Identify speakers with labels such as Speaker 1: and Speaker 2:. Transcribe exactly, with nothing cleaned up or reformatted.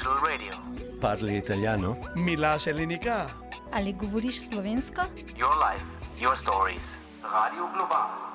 Speaker 1: Global Radio.
Speaker 2: Parli italiano?
Speaker 3: Mi lascia l'unica.
Speaker 4: Ali govoriš slovensko?
Speaker 1: Your life, your stories. Radio Global.